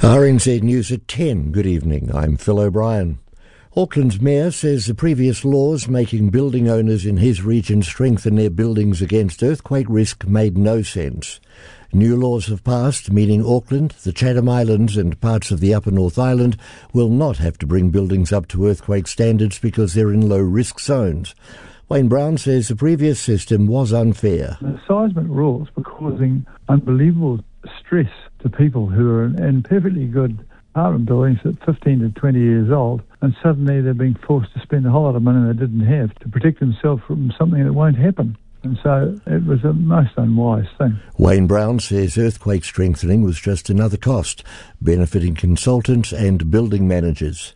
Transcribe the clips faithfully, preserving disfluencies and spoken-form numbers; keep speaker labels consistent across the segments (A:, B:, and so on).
A: R N Z News at ten. Good evening. I'm Phil O'Brien. Auckland's mayor says the previous laws making building owners in his region strengthen their buildings against earthquake risk made no sense. New laws have passed, meaning Auckland, the Chatham Islands and parts of the Upper North Island will not have to bring buildings up to earthquake standards because they're in low-risk zones. Wayne Brown says the previous system was unfair.
B: The seismic rules were causing unbelievable stress to people who are in perfectly good apartment buildings at fifteen to twenty years old, and suddenly they're being forced to spend a whole lot of money they didn't have to protect themselves from something that won't happen. And so it was a most unwise thing.
A: Wayne Brown says earthquake strengthening was just another cost, benefiting consultants and building managers.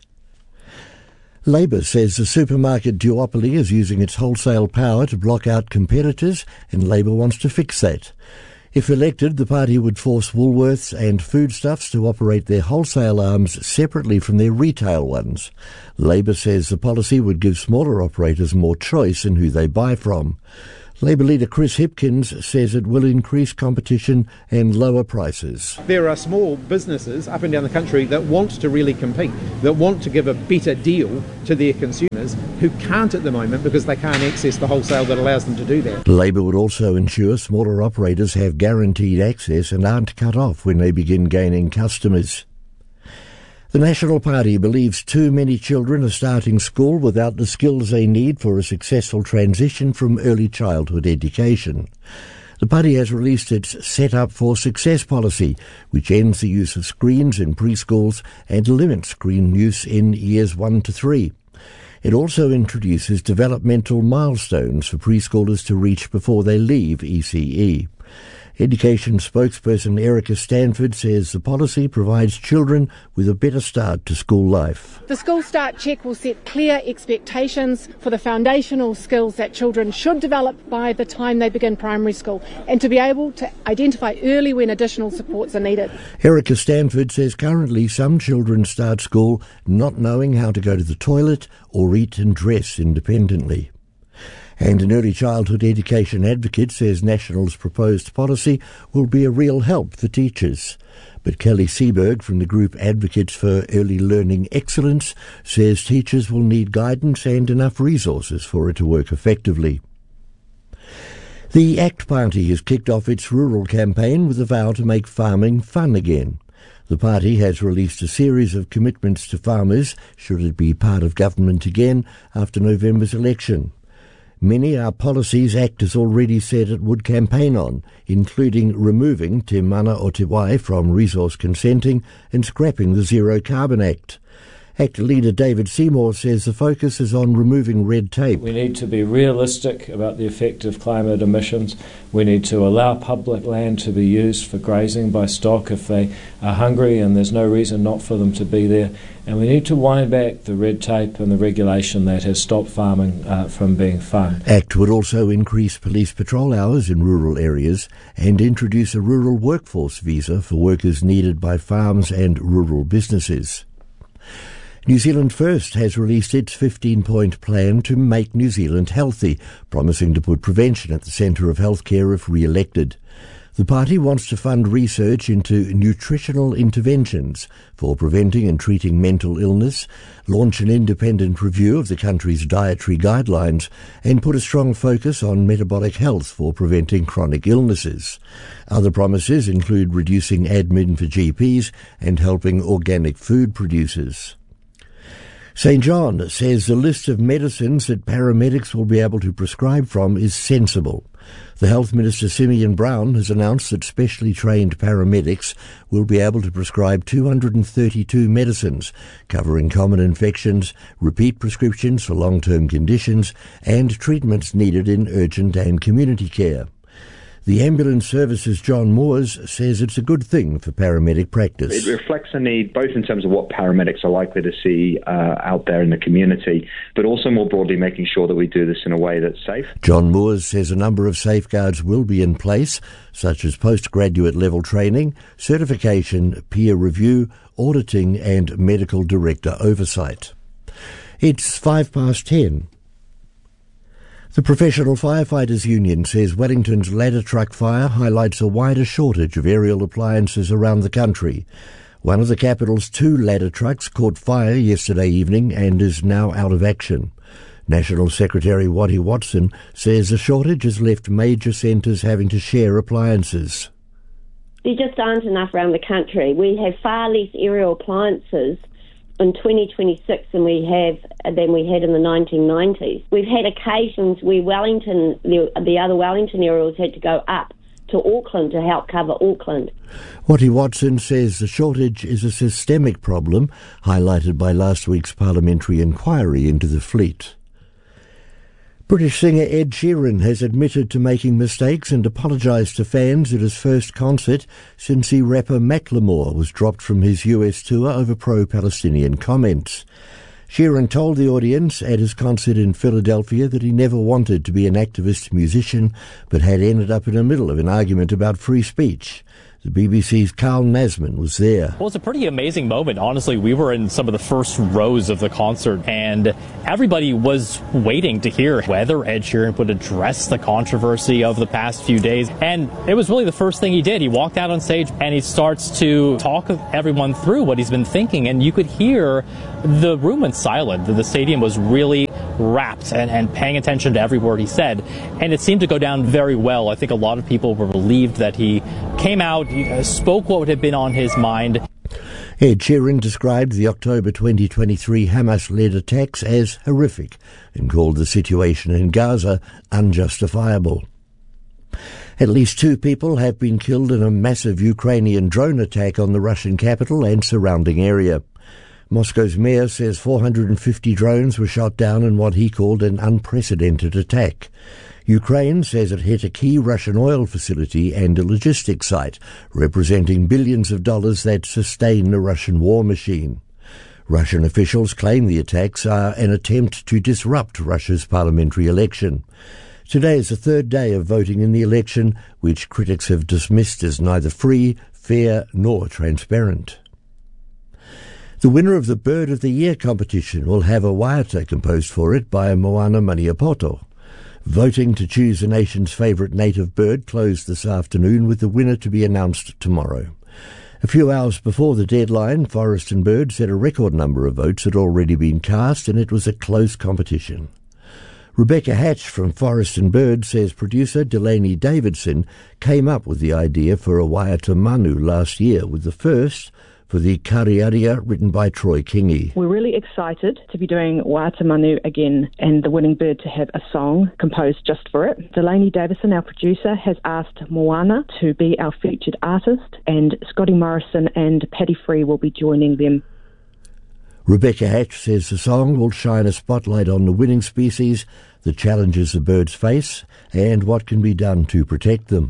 A: Labour says the supermarket duopoly is using its wholesale power to block out competitors, and Labour wants to fix that. If elected, the party would force Woolworths and Foodstuffs to operate their wholesale arms separately from their retail ones. Labour says the policy would give smaller operators more choice in who they buy from. Labour leader Chris Hipkins says it will increase competition and lower prices.
C: There are small businesses up and down the country that want to really compete, that want to give a better deal to their consumers who can't at the moment because they can't access the wholesale that allows them to do that.
A: Labour would also ensure smaller operators have guaranteed access and aren't cut off when they begin gaining customers. The National Party believes too many children are starting school without the skills they need for a successful transition from early childhood education. The party has released its Set Up for Success policy, which ends the use of screens in preschools and limits screen use in years one to three. It also introduces developmental milestones for preschoolers to reach before they leave E C E. Education spokesperson Erica Stanford says the policy provides children with a better start to school life.
D: The School Start Check will set clear expectations for the foundational skills that children should develop by the time they begin primary school, and to be able to identify early when additional supports are needed.
A: Erica Stanford says currently some children start school not knowing how to go to the toilet or eat and dress independently. And an early childhood education advocate says National's proposed policy will be a real help for teachers. But Kelly Seberg from the group Advocates for Early Learning Excellence says teachers will need guidance and enough resources for it to work effectively. The ACT Party has kicked off its rural campaign with a vow to make farming fun again. The party has released a series of commitments to farmers should it be part of government again after November's election. Many are policies ACT has already said it would campaign on, including removing Te Mana o Te Wai from resource consenting and scrapping the Zero Carbon Act. ACT leader David Seymour says the focus is on removing red tape.
E: We need to be realistic about the effect of climate emissions. We need to allow public land to be used for grazing by stock if they are hungry and there's no reason not for them to be there. And we need to wind back the red tape and the regulation that has stopped farming uh, from being fun.
A: ACT would also increase police patrol hours in rural areas and introduce a rural workforce visa for workers needed by farms and rural businesses. New Zealand First has released its fifteen-point plan to make New Zealand healthy, promising to put prevention at the centre of healthcare if re-elected. The party wants to fund research into nutritional interventions for preventing and treating mental illness, launch an independent review of the country's dietary guidelines, and put a strong focus on metabolic health for preventing chronic illnesses. Other promises include reducing admin for G Ps and helping organic food producers. St John says the list of medicines that paramedics will be able to prescribe from is sensible. The Health Minister Simeon Brown has announced that specially trained paramedics will be able to prescribe two hundred thirty-two medicines, covering common infections, repeat prescriptions for long-term conditions, and treatments needed in urgent and community care. The Ambulance Services John Moores says it's a good thing for paramedic practice.
F: It reflects a need both in terms of what paramedics are likely to see uh, out there in the community, but also more broadly making sure that we do this in a way that's safe.
A: John Moores says a number of safeguards will be in place, such as postgraduate level training, certification, peer review, auditing and medical director oversight. It's five past ten. The Professional Firefighters Union says Wellington's ladder truck fire highlights a wider shortage of aerial appliances around the country. One of the capital's two ladder trucks caught fire yesterday evening and is now out of action. National Secretary Watty Watson says the shortage has left major centres having to share appliances.
G: There just aren't enough around the country. We have far less aerial appliances in twenty twenty-six than we have than we had in the nineteen nineties. We've had occasions where Wellington, the, the other Wellington aerials had to go up to Auckland to help cover Auckland.
A: Watty Watson says the shortage is a systemic problem, highlighted by last week's parliamentary inquiry into the fleet. British singer Ed Sheeran has admitted to making mistakes and apologised to fans at his first concert since the rapper Macklemore was dropped from his U S tour over pro-Palestinian comments. Sheeran told the audience at his concert in Philadelphia that he never wanted to be an activist musician, but had ended up in the middle of an argument about free speech. The B B C's Carl Nasman was there.
H: Well, it's a pretty amazing moment. Honestly, we were in some of the first rows of the concert, and everybody was waiting to hear whether Ed Sheeran would address the controversy of the past few days. And it was really the first thing he did. He walked out on stage and he starts to talk everyone through what he's been thinking. And you could hear the room went silent. The stadium was really rapt and, and paying attention to every word he said. And it seemed to go down very well. I think a lot of people were relieved that he came out, he spoke what had been on his mind.
A: Ed Sheeran described the October twenty twenty-three Hamas-led attacks as horrific and called the situation in Gaza unjustifiable. At least two people have been killed in a massive Ukrainian drone attack on the Russian capital and surrounding area. Moscow's mayor says four hundred fifty drones were shot down in what he called an unprecedented attack. Ukraine says it hit a key Russian oil facility and a logistics site, representing billions of dollars that sustain the Russian war machine. Russian officials claim the attacks are an attempt to disrupt Russia's parliamentary election. Today is the third day of voting in the election, which critics have dismissed as neither free, fair, nor transparent. The winner of the Bird of the Year competition will have a waiata composed for it by Moana Maniapoto. Voting to choose the nation's favourite native bird closed this afternoon, with the winner to be announced tomorrow. A few hours before the deadline, Forest and Bird said a record number of votes had already been cast and it was a close competition. Rebecca Hatch from Forest and Bird says producer Delaney Davidson came up with the idea for a waiata manu last year, with the first for the Kariaria written by Troy Kingi.
I: We're really excited to be doing Waiata Manu again and the winning bird to have a song composed just for it. Delaney Davison, our producer, has asked Moana to be our featured artist, and Scotty Morrison and Paddy Free will be joining them.
A: Rebecca Hatch says the song will shine a spotlight on the winning species, the challenges the birds face, and what can be done to protect them.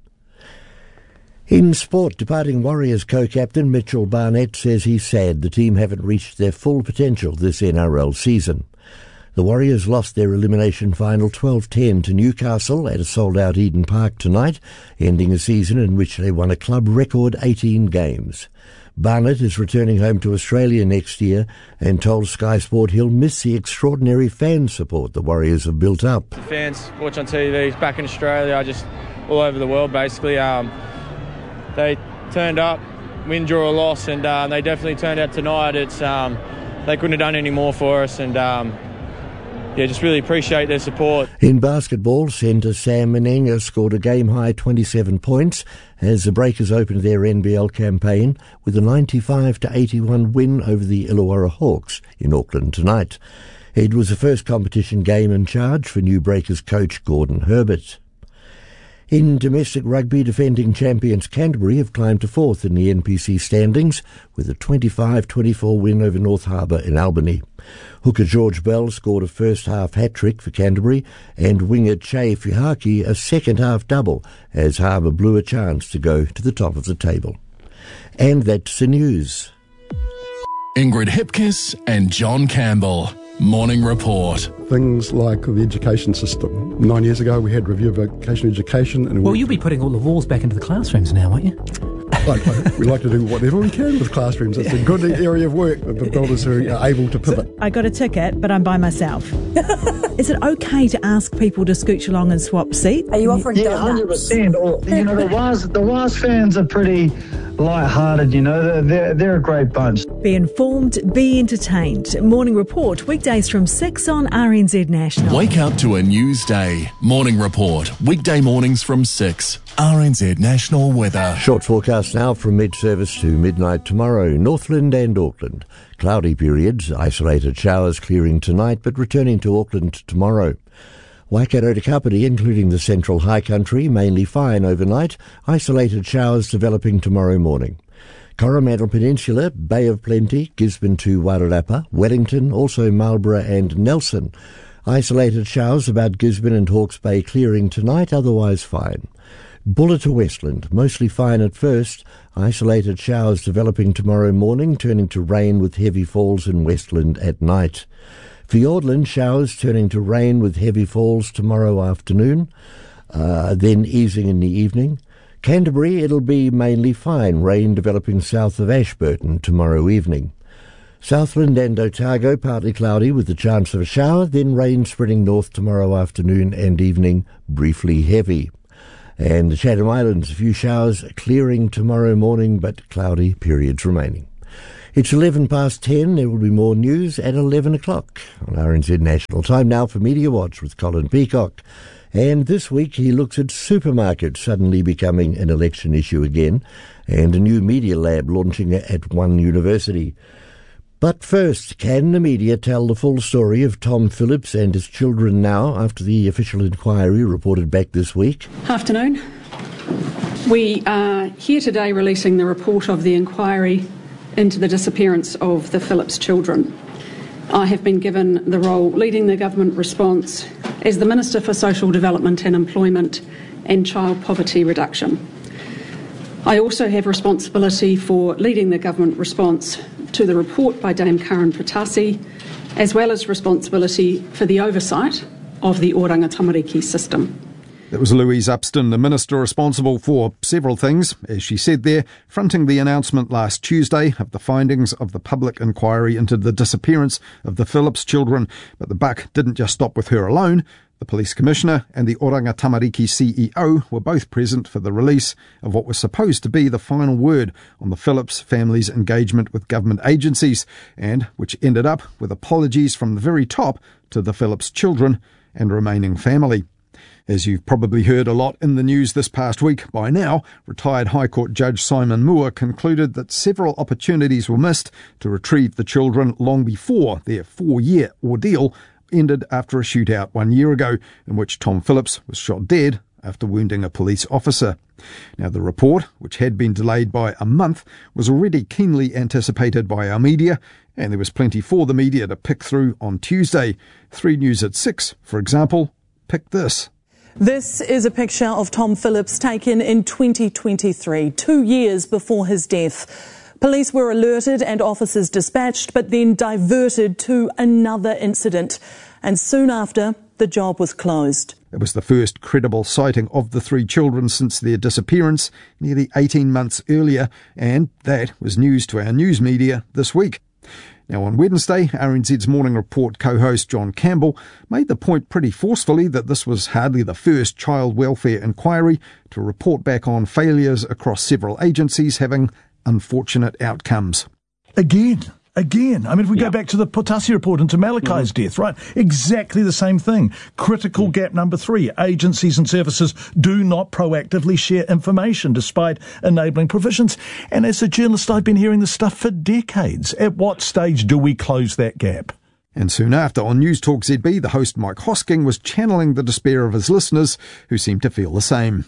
A: In sport, departing Warriors co-captain Mitchell Barnett says he's sad the team haven't reached their full potential this N R L season. The Warriors lost their elimination final twelve ten to Newcastle at a sold-out Eden Park tonight, ending a season in which they won a club record eighteen games. Barnett is returning home to Australia next year and told Sky Sport he'll miss the extraordinary fan support the Warriors have built up.
J: The fans watch on T V back in Australia, just all over the world basically. Um, They turned up, win, draw or loss, and uh, they definitely turned out tonight. It's um, they couldn't have done any more for us, and um, yeah, just really appreciate their support.
A: In basketball, centre Sam Menenga scored a game-high twenty-seven points as the Breakers opened their N B L campaign with a ninety-five to eighty-one win over the Illawarra Hawks in Auckland tonight. It was the first competition game in charge for new Breakers coach Gordon Herbert. In domestic rugby, defending champions Canterbury have climbed to fourth in the N P C standings with a twenty-five twenty-four win over North Harbour in Albany. Hooker George Bell scored a first-half hat-trick for Canterbury and winger Che Fihaki a second-half double as Harbour blew a chance to go to the top of the table. And that's the news.
K: Ingrid Hipkiss and John Campbell. Morning Report.
L: Things like the education system. Nine years ago we had review of vocational education. And
M: well, you'll be putting all the walls back into the classrooms now, won't you?
L: Like, we like to do whatever we can with classrooms. It's a good area of work that the builders are able to pivot.
N: So I got a ticket, but I'm by myself. Is it okay to ask people to scooch along and swap seats?
O: Are you offering
P: yeah, donuts? Yeah, one hundred percent. Or, you know, the W A S, the W A S fans are pretty
O: light-hearted, you know. They're, they're, they're a great bunch.
N: Be informed, be entertained. Morning Report, weekdays from six on R N Z National.
K: Wake up to a news day. Morning Report, weekday mornings from six. R N Z National Weather.
A: Short forecast now from mid-service to midnight tomorrow. Northland and Auckland. Cloudy periods, isolated showers clearing tonight but returning to Auckland tomorrow. Waikato to Kapiti, including the central high country, mainly fine overnight. Isolated showers developing tomorrow morning. Coromandel Peninsula, Bay of Plenty, Gisborne to Wairarapa, Wellington, also Marlborough and Nelson. Isolated showers about Gisborne and Hawke's Bay clearing tonight, otherwise fine. Buller to Westland, mostly fine at first. Isolated showers developing tomorrow morning, turning to rain with heavy falls in Westland at night. Fiordland, showers turning to rain with heavy falls tomorrow afternoon, uh, then easing in the evening. Canterbury, it'll be mainly fine, rain developing south of Ashburton tomorrow evening. Southland and Otago, partly cloudy with the chance of a shower, then rain spreading north tomorrow afternoon and evening, briefly heavy. And the Chatham Islands, a few showers clearing tomorrow morning, but cloudy periods remaining. It's eleven past ten. There will be more news at eleven o'clock on R N Z National. Time now for Media Watch with Colin Peacock. And this week he looks at supermarkets suddenly becoming an election issue again, and a new media lab launching at one university. But first, can the media tell the full story of Tom Phillips and his children now after the official inquiry reported back this week?
P: Afternoon. We are here today releasing the report of the inquiry into the disappearance of the Phillips children. I have been given the role leading the government response as the Minister for Social Development and Employment and Child Poverty Reduction. I also have responsibility for leading the government response to the report by Dame Karen Patasi, as well as responsibility for the oversight of the Oranga Tamariki system.
Q: That was Louise Upston, the Minister responsible for several things, as she said there, fronting the announcement last Tuesday of the findings of the public inquiry into the disappearance of the Phillips children. But the buck didn't just stop with her alone. The Police Commissioner and the Oranga Tamariki C E O were both present for the release of what was supposed to be the final word on the Phillips family's engagement with government agencies, and which ended up with apologies from the very top to the Phillips children and remaining family. As you've probably heard a lot in the news this past week by now, retired High Court Judge Simon Moore concluded that several opportunities were missed to retrieve the children long before their four-year ordeal ended after a shootout one year ago in which Tom Phillips was shot dead after wounding a police officer. Now, the report, which had been delayed by a month, was already keenly anticipated by our media, and there was plenty for the media to pick through on Tuesday. Three News at six, for example, picked this.
R: This is a picture of Tom Phillips taken in twenty twenty-three, two years before his death. Police were alerted and officers dispatched, but then diverted to another incident. And soon after, the job was closed.
Q: It was the first credible sighting of the three children since their disappearance nearly eighteen months earlier, and that was news to our news media this week. Now, on Wednesday, R N Z's Morning Report co-host John Campbell made the point pretty forcefully that this was hardly the first child welfare inquiry to report back on failures across several agencies having unfortunate outcomes.
S: Again. Again, I mean, if we
Q: yeah.
S: go back to the Potasi report and to Malachi's mm-hmm. death, right? Exactly the same thing. Critical mm-hmm. gap number three. Agencies and services do not proactively share information despite enabling provisions. And as a journalist, I've been hearing this stuff for decades. At what stage do we close that gap?
Q: And soon after, on News Talk Z B, the host Mike Hosking was channeling the despair of his listeners who seemed to feel the same.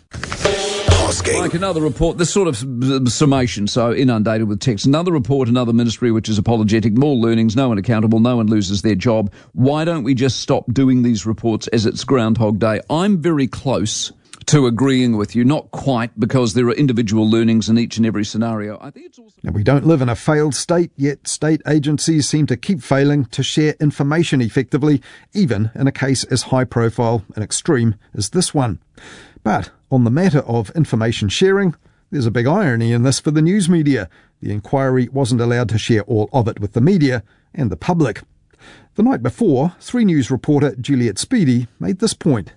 T: Like another report, this sort of summation, so inundated with text. Another report, another ministry which is apologetic, more learnings, no one accountable, no one loses their job. Why don't we just stop doing these reports as it's Groundhog Day? I'm very close to agreeing with you, not quite, because there are individual learnings in each and every scenario. I think it's also...
Q: Now, we don't live in a failed state, yet state agencies seem to keep failing to share information effectively, even in a case as high profile and extreme as this one. But on the matter of information sharing, there's a big irony in this for the news media. The inquiry wasn't allowed to share all of it with the media and the public. The night before, three News reporter Juliet Speedy made this point.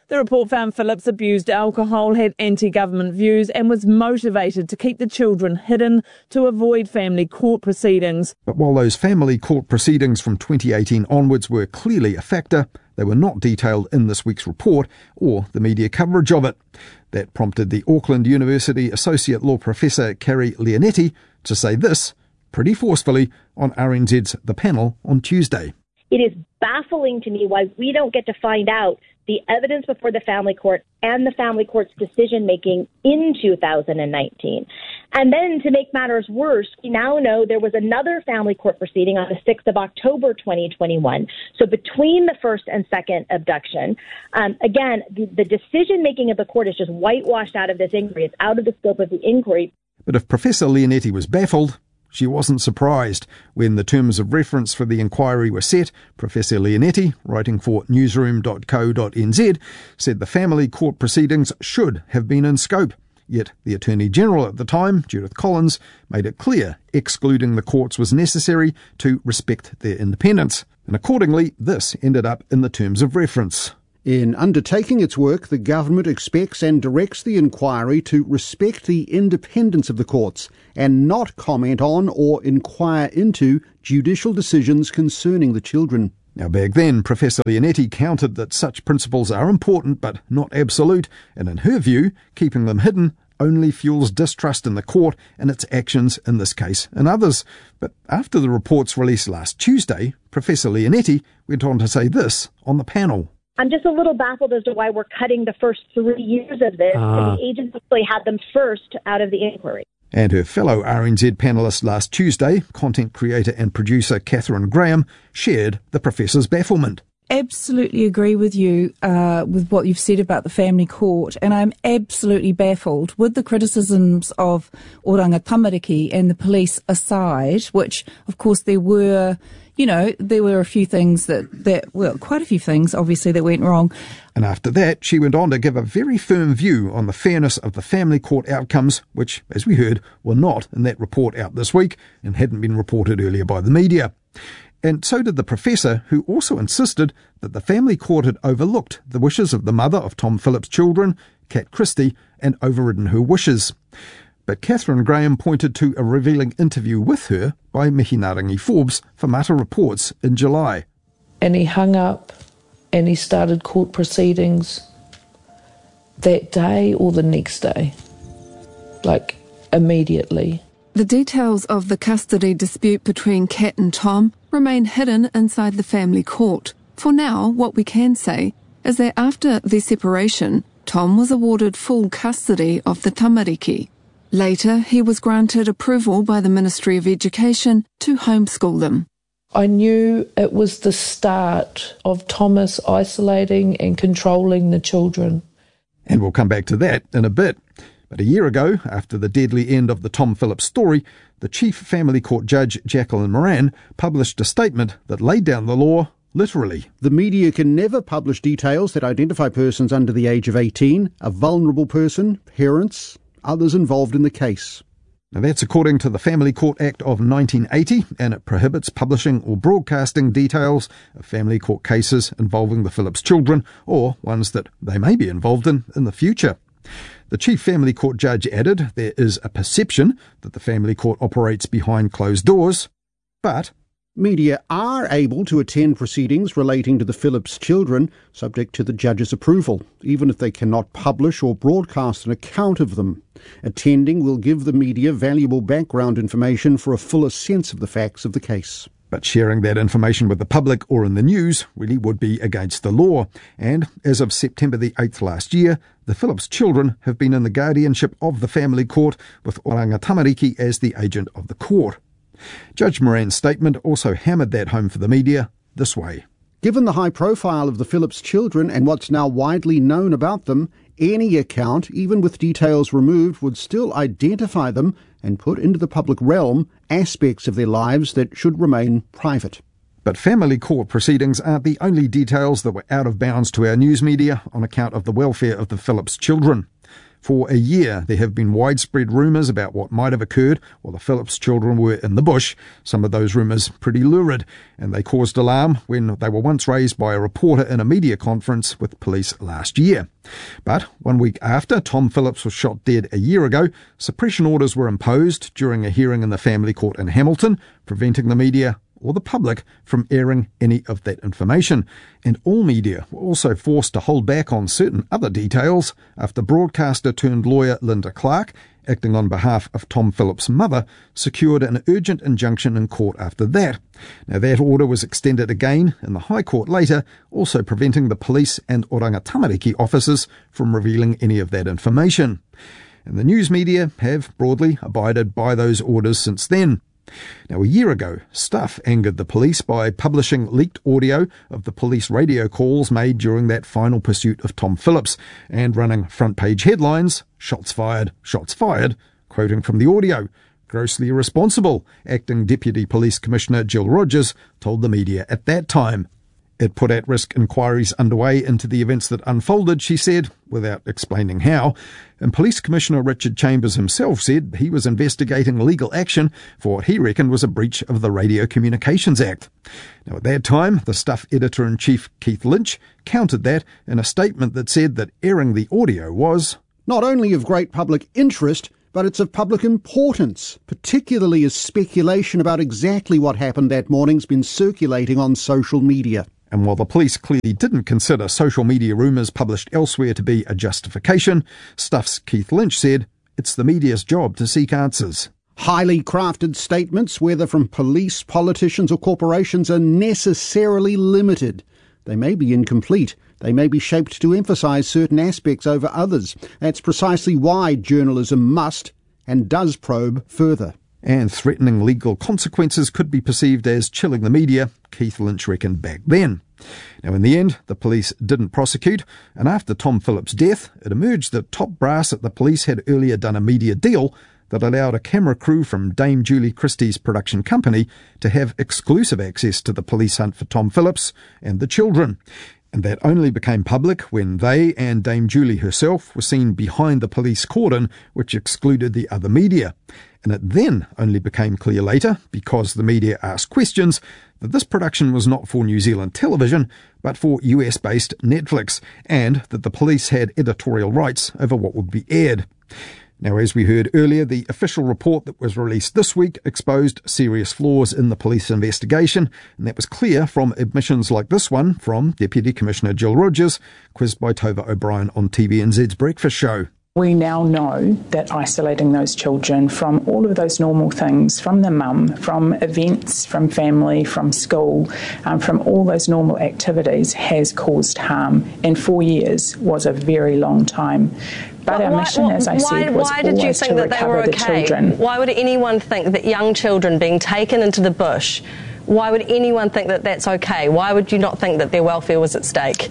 U: The report found Phillips abused alcohol, had anti-government views and was motivated to keep the children hidden to avoid family court proceedings.
Q: But while those family court proceedings from twenty eighteen onwards were clearly a factor, they were not detailed in this week's report or the media coverage of it. That prompted the Auckland University Associate Law Professor Carrie Leonetti to say this pretty forcefully on R N Z's The Panel on Tuesday.
V: It is baffling to me why we don't get to find out the evidence before the family court and the family court's decision-making in two thousand nineteen. And then to make matters worse, we now know there was another family court proceeding on the sixth of October twenty twenty-one. So between the first and second abduction, um, again, the, the decision-making of the court is just whitewashed out of this inquiry. It's out of the scope of the inquiry.
Q: But if Professor Leonetti was baffled, she wasn't surprised. When the terms of reference for the inquiry were set, Professor Leonetti, writing for newsroom dot co dot n z, said the family court proceedings should have been in scope. Yet the Attorney-General at the time, Judith Collins, made it clear excluding the courts was necessary to respect their independence. And accordingly, this ended up in the terms of reference.
W: In undertaking its work, the government expects and directs the inquiry to respect the independence of the courts and not comment on or inquire into judicial decisions concerning the children.
Q: Now, back then, Professor Leonetti countered that such principles are important but not absolute, and in her view, keeping them hidden only fuels distrust in the court and its actions in this case and others. But after the report's release last Tuesday, Professor Leonetti went on to say this on the panel.
V: I'm just a little baffled as to why we're cutting the first three years of this,
Q: Ah.
V: and the agents actually had them first out of the inquiry.
Q: And her fellow R N Z panellist last Tuesday, content creator and producer Catherine Graham, shared the professor's bafflement.
X: Absolutely agree with you uh, with what you've said about the family court, and I'm absolutely baffled with the criticisms of Oranga Tamariki and the police aside, which, of course, there were, you know, there were a few things that, that well, quite a few things, obviously, that went wrong.
Q: And after that, she went on to give a very firm view on the fairness of the family court outcomes, which, as we heard, were not in that report out this week and hadn't been reported earlier by the media. And so did the professor, who also insisted that the family court had overlooked the wishes of the mother of Tom Phillips' children, Kat Christie, and overridden her wishes. But Catherine Graham pointed to a revealing interview with her by Mihinarangi Forbes for Mata Reports in July.
Y: And he hung up and he started court proceedings that day or the next day, like immediately.
Z: The details of the custody dispute between Kat and Tom remain hidden inside the family court. For now, what we can say is that after their separation, Tom was awarded full custody of the tamariki. Later, he was granted approval by the Ministry of Education to homeschool them.
Y: I knew it was the start of Thomas isolating and controlling the children.
Q: And we'll come back to that in a bit. But a year ago, after the deadly end of the Tom Phillips story, the Chief Family Court Judge Jacqueline Moran published a statement that laid down the law literally.
W: The media can never publish details that identify persons under the age of eighteen, a vulnerable person, parents, others involved in the case.
Q: Now that's according to the Family Court Act of nineteen eighty, and it prohibits publishing or broadcasting details of family court cases involving the Phillips children, or ones that they may be involved in in the future. The Chief Family Court Judge added there is a perception that the family court operates behind closed doors, but
W: media are able to attend proceedings relating to the Phillips children, subject to the judge's approval, even if they cannot publish or broadcast an account of them. Attending will give the media valuable background information for a fuller sense of the facts of the case.
Q: But sharing that information with the public or in the news really would be against the law. And as of September the eighth last year, the Phillips children have been in the guardianship of the family court, with Oranga Tamariki as the agent of the court. Judge Moran's statement also hammered that home for the media this way.
W: Given the high profile of the Phillips children and what's now widely known about them, any account, even with details removed, would still identify them and put into the public realm aspects of their lives that should remain private.
Q: But family court proceedings aren't the only details that were out of bounds to our news media on account of the welfare of the Phillips children. For a year, there have been widespread rumours about what might have occurred while the Phillips children were in the bush. Some of those rumours pretty lurid, and they caused alarm when they were once raised by a reporter in a media conference with police last year. But one week after Tom Phillips was shot dead a year ago, suppression orders were imposed during a hearing in the family court in Hamilton, preventing the media or the public from airing any of that information. And all media were also forced to hold back on certain other details after broadcaster turned lawyer Linda Clark, acting on behalf of Tom Phillips' mother, secured an urgent injunction in court after that. Now that order was extended again in the High Court later, also preventing the police and Oranga Tamariki officers from revealing any of that information. And the news media have broadly abided by those orders since then. Now, a year ago, Stuff angered the police by publishing leaked audio of the police radio calls made during that final pursuit of Tom Phillips and running front-page headlines, "Shots fired, shots fired," quoting from the audio. Grossly irresponsible, Acting Deputy Police Commissioner Jill Rogers told the media at that time. It put at risk inquiries underway into the events that unfolded, she said, without explaining how. And Police Commissioner Richard Chambers himself said he was investigating legal action for what he reckoned was a breach of the Radio Communications Act. Now, at that time, the Stuff Editor-in-Chief Keith Lynch countered that in a statement that said that airing the audio was
W: not only of great public interest, but it's of public importance, particularly as speculation about exactly what happened that morning's been circulating on social media.
Q: And while the police clearly didn't consider social media rumours published elsewhere to be a justification, Stuff's Keith Lynch said it's the media's job to seek answers.
W: Highly crafted statements, whether from police, politicians or corporations, are necessarily limited. They may be incomplete. They may be shaped to emphasise certain aspects over others. That's precisely why journalism must and does probe further.
Q: And threatening legal consequences could be perceived as chilling the media, Keith Lynch reckoned back then. Now, in the end, the police didn't prosecute, and after Tom Phillips' death, it emerged that top brass at the police had earlier done a media deal that allowed a camera crew from Dame Julie Christie's production company to have exclusive access to the police hunt for Tom Phillips and the children. And that only became public when they and Dame Julie herself were seen behind the police cordon, which excluded the other media. And it then only became clear later, because the media asked questions, that this production was not for New Zealand television, but for U S-based Netflix, and that the police had editorial rights over what would be aired. Now, as we heard earlier, the official report that was released this week exposed serious flaws in the police investigation, and that was clear from admissions like this one from Deputy Commissioner Jill Rogers, quizzed by Tova O'Brien on T V N Z's Breakfast Show.
B: We now know that isolating those children from all of those normal things, from the mum, from events, from family, from school, um, from all those normal activities has caused harm. And four years was a very long time. But our
C: why,
B: mission,
C: why,
B: as I
C: why,
B: said, was
C: why did you
B: always
C: think
B: to
C: that they were
B: recover the
C: okay?
B: children.
C: Why would anyone think that young children being taken into the bush, why would anyone think that that's okay? Why would you not think that their welfare was at stake?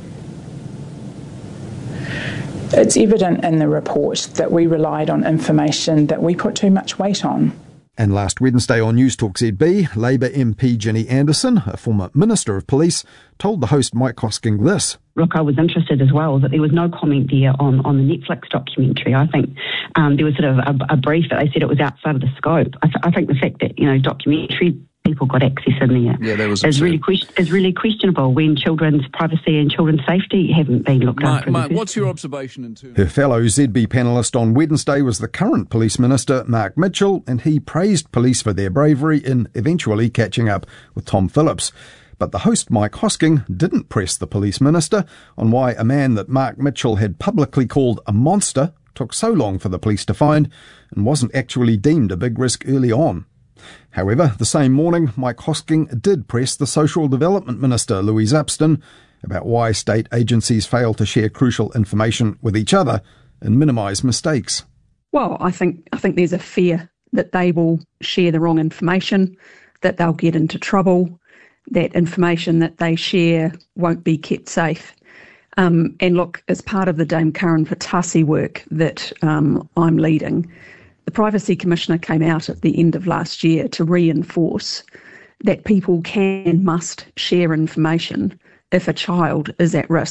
B: It's evident in the report that we relied on information that we put too much weight on.
Q: And last Wednesday on News Talk Z B, Labour M P Ginny Anderson, a former Minister of Police, told the host Mike Hosking this.
D: Look, I was interested as well that there was no comment there on, on the Netflix documentary. I think um, there was sort of a, a brief that they said it was outside of the scope. I, th- I think the fact that, you know, documentary people got access in there
T: yeah, that was
D: is really, que- is really questionable when children's privacy and children's safety haven't been looked
T: Mate,
D: after.
T: mate, what's your observation in terms?
Q: Her fellow Z B panellist on Wednesday was the current Police Minister, Mark Mitchell, and he praised police for their bravery in eventually catching up with Tom Phillips. But the host, Mike Hosking, didn't press the Police Minister on why a man that Mark Mitchell had publicly called a monster took so long for the police to find and wasn't actually deemed a big risk early on. However, the same morning, Mike Hosking did press the Social Development Minister, Louise Upston, about why state agencies fail to share crucial information with each other and minimise mistakes.
E: Well, I think I think there's a fear that they will share the wrong information, that they'll get into trouble, that information that they share won't be kept safe. Um, and look, as part of the Dame Karen Patasi work that um, I'm leading, the Privacy Commissioner came out at the end of last year to reinforce that people can and must share information if a child is at risk.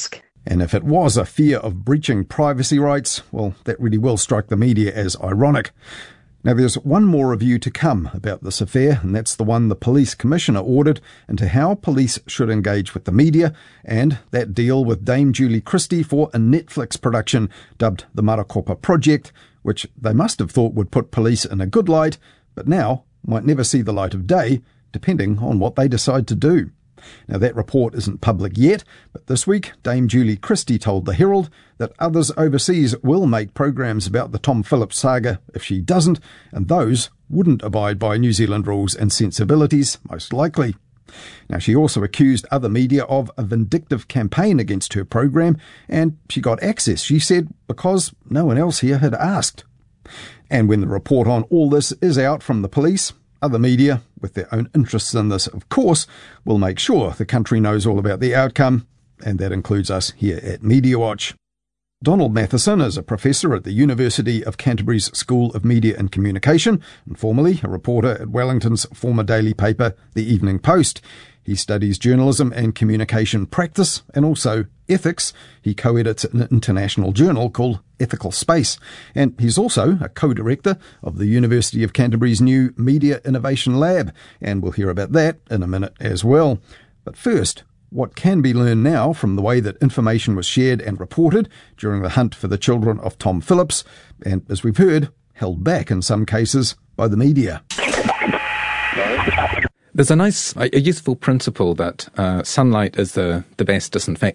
Q: And if it was a fear of breaching privacy rights, well, that really will strike the media as ironic. Now, there's one more review to come about this affair, and that's the one the police commissioner ordered into how police should engage with the media, and that deal with Dame Julie Christie for a Netflix production dubbed the Marakopa Project, which they must have thought would put police in a good light, but now might never see the light of day, depending on what they decide to do. Now, that report isn't public yet, but this week Dame Julie Christie told the Herald that others overseas will make programs about the Tom Phillips saga if she doesn't, and those wouldn't abide by New Zealand rules and sensibilities, most likely. Now, she also accused other media of a vindictive campaign against her program, and she got access, she said, because no one else here had asked. And when the report on all this is out from the police, other media, with their own interests in this, of course, will make sure the country knows all about the outcome, and that includes us here at Media Watch. Donald Matheson is a professor at the University of Canterbury's School of Media and Communication, and formerly a reporter at Wellington's former daily paper, The Evening Post. He studies journalism and communication practice and also ethics. He co-edits an international journal called Ethical Space. And he's also a co-director of the University of Canterbury's new Media Innovation Lab. And we'll hear about that in a minute as well. But first, what can be learned now from the way that information was shared and reported during the hunt for the children of Tom Phillips, and as we've heard, held back in some cases by the media?
F: There's a nice, a useful principle that uh, sunlight is the, the best disinfectant.